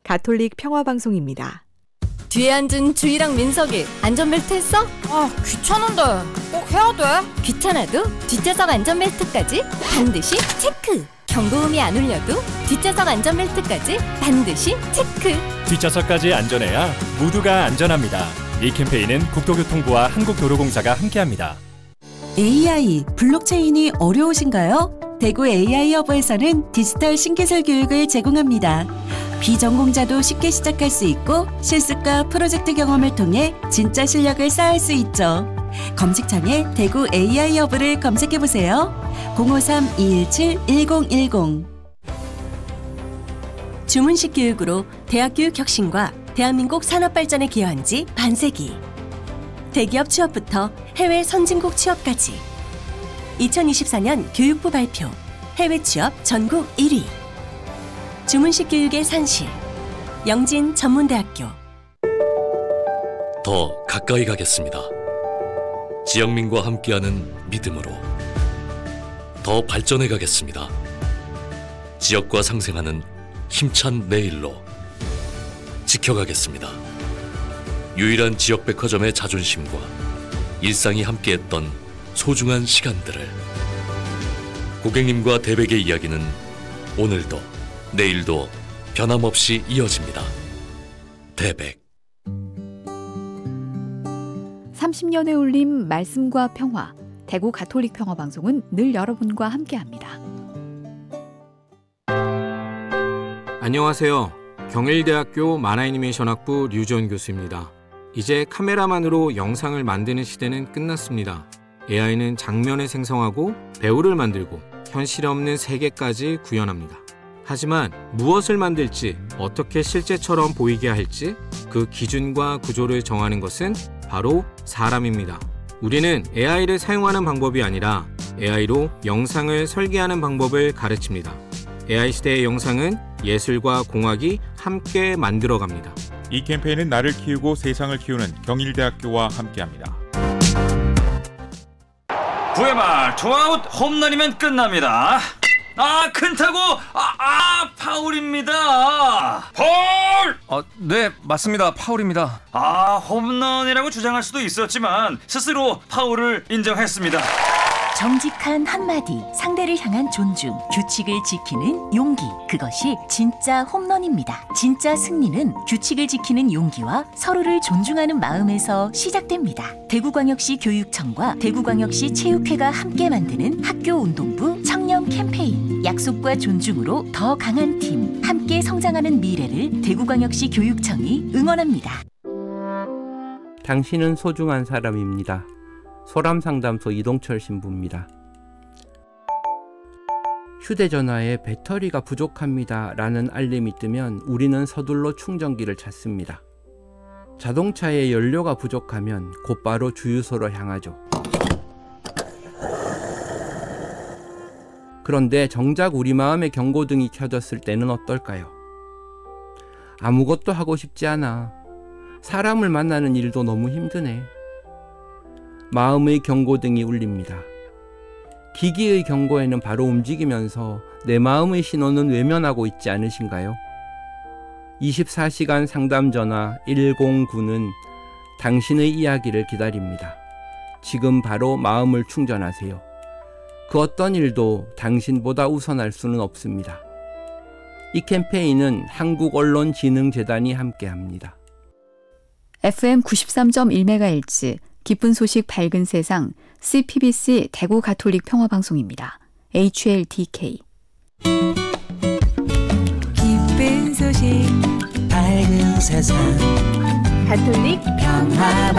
가톨릭 평화방송입니다. 뒤에 앉은 주희랑 민석이 안전벨트 했어? 귀찮은데 꼭 해야 돼? 귀찮아도 뒷좌석 안전벨트까지 반드시 체크! 경고음이 안 울려도 뒷좌석 안전벨트까지 반드시 체크! 뒷좌석까지 안전해야 모두가 안전합니다. 이 캠페인은 국토교통부와 한국도로공사가 함께합니다. AI, 블록체인이 어려우신가요? 대구 AI허브에서는 디지털 신기술 교육을 제공합니다. 비전공자도 쉽게 시작할 수 있고 실습과 프로젝트 경험을 통해 진짜 실력을 쌓을 수 있죠. 검색창에 대구 AI허브를 검색해보세요. 053-217-1010 주문식 교육으로 대학교육 혁신과 대한민국 산업발전에 기여한 지 반세기. 대기업 취업부터 해외 선진국 취업까지 2024년 교육부 발표 해외 취업 전국 1위 주문식 교육의 산실 영진 전문대학교. 더 가까이 가겠습니다. 지영민과 함께하는 믿음으로 더 발전해 가겠습니다. 지역과 상생하는 힘찬 내일로 지켜가겠습니다. 유일한 지역 백화점의 자존심과 일상이 함께했던 소중한 시간들을. 고객님과 대백의 이야기는 오늘도 내일도 변함없이 이어집니다. 대백. 30년의 울림 말씀과 평화, 대구 가톨릭 평화방송은 늘 여러분과 함께합니다. 안녕하세요. 경일대학교 만화애니메이션학부 류지원 교수입니다. 이제 카메라만으로 영상을 만드는 시대는 끝났습니다. AI는 장면을 생성하고 배우를 만들고 현실 없는 세계까지 구현합니다. 하지만 무엇을 만들지, 어떻게 실제처럼 보이게 할지 그 기준과 구조를 정하는 것은 바로 사람입니다. 우리는 AI를 사용하는 방법이 아니라 AI로 영상을 설계하는 방법을 가르칩니다. AI 시대의 영상은 예술과 공학이 함께 만들어갑니다. 이 캠페인은 나를 키우고 세상을 키우는 경일대학교와 함께합니다. 9회 말 투아웃 홈런이면 끝납니다. 큰 타구 파울입니다. 파울! 네, 맞습니다. 파울입니다. 홈런이라고 주장할 수도 있었지만 스스로 파울을 인정했습니다. 정직한 한마디, 상대를 향한 존중, 규칙을 지키는 용기, 그것이 진짜 홈런입니다. 진짜 승리는 규칙을 지키는 용기와 서로를 존중하는 마음에서 시작됩니다. 대구광역시 교육청과 대구광역시 체육회가 함께 만드는 학교운동부 청년 캠페인, 약속과 존중으로 더 강한 팀, 함께 성장하는 미래를 대구광역시 교육청이 응원합니다. 당신은 소중한 사람입니다. 소람상담소 이동철 신부입니다. 휴대전화에 배터리가 부족합니다 라는 알림이 뜨면 우리는 서둘러 충전기를 찾습니다. 자동차에 연료가 부족하면 곧바로 주유소로 향하죠. 그런데 정작 우리 마음의 경고등이 켜졌을 때는 어떨까요? 아무것도 하고 싶지 않아. 사람을 만나는 일도 너무 힘드네. 마음의 경고등이 울립니다. 기기의 경고에는 바로 움직이면서 내 마음의 신호는 외면하고 있지 않으신가요? 24시간 상담 전화 109는 당신의 이야기를 기다립니다. 지금 바로 마음을 충전하세요. 그 어떤 일도 당신보다 우선할 수는 없습니다. 이 캠페인은 한국언론진흥재단이 함께합니다. FM 93.1MHz 기쁜 소식 밝은 세상 CPBC 대구 가톨릭 평화방송입니다. HLDK. 기쁜 소식 밝은 세상 가톨릭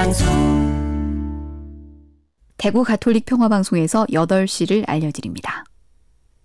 평화방송. 대구 가톨릭 평화방송에서 8시를 알려드립니다.